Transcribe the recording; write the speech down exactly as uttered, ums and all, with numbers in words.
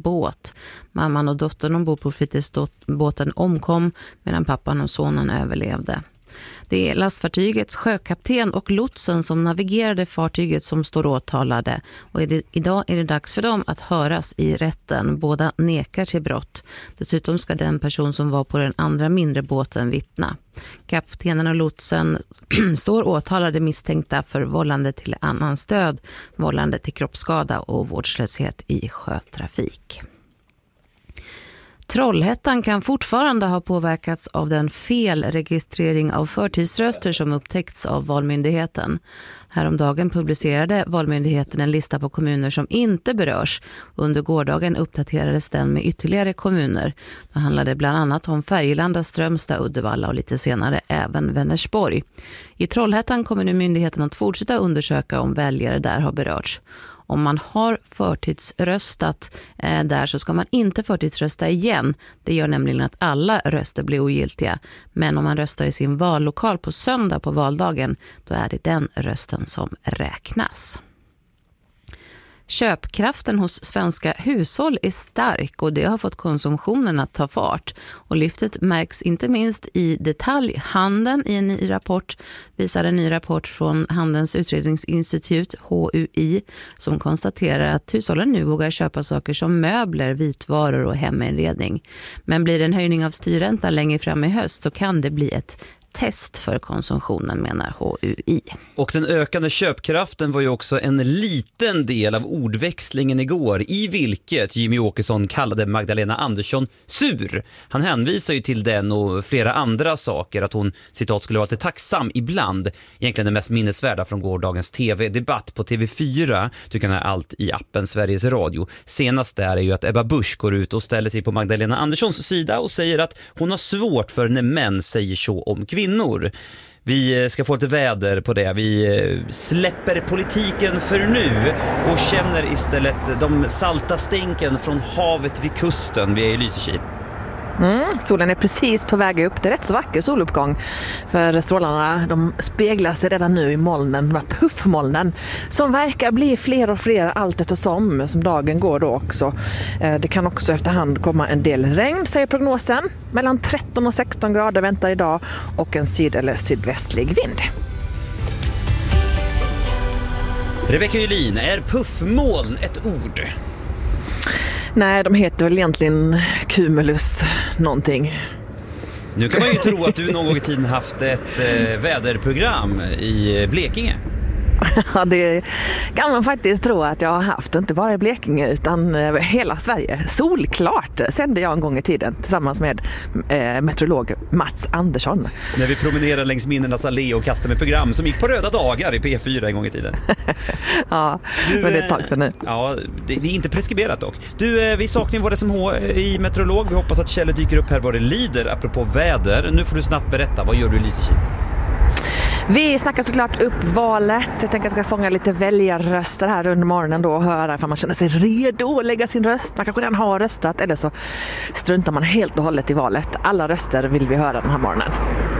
båt. Mamman och dottern ombord på fritidsbåten omkom medan pappan och sonen överlevde. Det är lastfartygets sjökapten och lotsen som navigerade fartyget som står åtalade, och är det, idag är det dags för dem att höras i rätten. Båda nekar till brott. Dessutom ska den person som var på den andra mindre båten vittna. Kaptenen och lotsen står åtalade misstänkta för vållande till annans död, vållande till kroppsskada och vårdslöshet i sjötrafik. Trollhättan kan fortfarande ha påverkats av den felregistrering av förtidsröster som upptäckts av Valmyndigheten. Häromdagen publicerade Valmyndigheten en lista på kommuner som inte berörs. Under gårdagen uppdaterades den med ytterligare kommuner. Det handlade bland annat om Färgelanda, Strömstad, Uddevalla och lite senare även Vänersborg. I Trollhättan kommer nu myndigheten att fortsätta undersöka om väljare där har berörts. Om man har förtidsröstat eh, där så ska man inte förtidsrösta igen. Det gör nämligen att alla röster blir ogiltiga. Men om man röstar i sin vallokal på söndag på valdagen, då är det den rösten som räknas. Köpkraften hos svenska hushåll är stark och det har fått konsumtionen att ta fart. Och lyftet märks inte minst i detaljhandeln. I en ny rapport visar en ny rapport från Handelns utredningsinstitut H U I som konstaterar att hushållen nu vågar köpa saker som möbler, vitvaror och heminredning. Men blir det en höjning av styrräntan längre fram i höst så kan det bli ett test för konsumtionen, menar H U I. Och den ökande köpkraften var ju också en liten del av ordväxlingen igår, i vilket Jimmy Åkesson kallade Magdalena Andersson sur. Han hänvisar ju till den och flera andra saker, att hon, citat, skulle vara lite tacksam ibland. Egentligen det mest minnesvärda från gårdagens tv-debatt på T V fyra. Du kan ha allt i appen Sveriges Radio. Senast där är ju att Ebba Busch går ut och ställer sig på Magdalena Anderssons sida och säger att hon har svårt för när män säger så om kvinnor. Vi ska få lite väder på det. Vi släpper politiken för nu och känner istället de salta stänken från havet vid kusten. Vi är i Lysekil. Mm, solen är precis på väg upp. Det är rätt så vacker soluppgång. För strålarna, de speglar sig redan nu i molnen, de här puffmolnen som verkar bli fler och fler allt eftersom som dagen går då också. Det kan också efterhand komma en del regn, säger prognosen. Mellan tretton och sexton grader väntar idag och en syd- eller sydvästlig vind. Rebecka Julin, är puffmoln ett ord? Nej, de heter väl egentligen cumulus någonting. Nu kan man ju tro att du någon gång i tiden haft ett eh, väderprogram i Blekinge. Ja, det kan man faktiskt tro att jag har haft, inte bara i Blekinge utan över hela Sverige. Solklart sände jag en gång i tiden tillsammans med eh, meteorolog Mats Andersson. När vi promenerade längs minnenas allé och kastade med program som gick på röda dagar i P fyra en gång i tiden. Ja, du, men det är ett tag sedan nu. Ja, det, det är inte preskriberat dock. Du, vi saknar vår S M H i meteorolog. Vi hoppas att Kjell dyker upp här vad det lider apropå väder. Nu får du snabbt berätta, vad gör du i Lysekil? Vi snackar såklart upp valet. Jag tänker att jag ska fånga lite väljarröster här under morgonen då och höra ifall man känner sig redo att lägga sin röst. Man kanske redan har röstat eller så struntar man helt och hållet i valet. Alla röster vill vi höra den här morgonen.